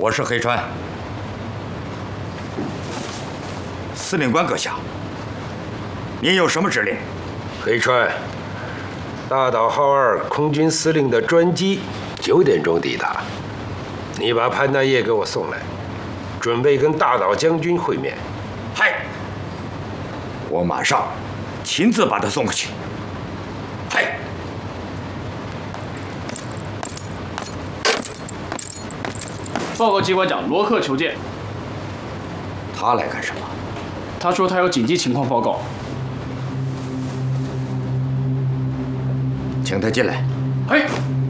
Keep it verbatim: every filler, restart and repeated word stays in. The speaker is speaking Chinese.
我是黑川。司令官阁下，您有什么指令？ 黑川，大岛号二空军司令的专机九点钟抵达，你把潘大业给我送来，准备跟大岛将军会面。 嗨，我马上亲自把他送过去。嗨。 报告机关长，罗克求见。 他来干什么？ 他说他有紧急情况报告。 请他进来。 哎。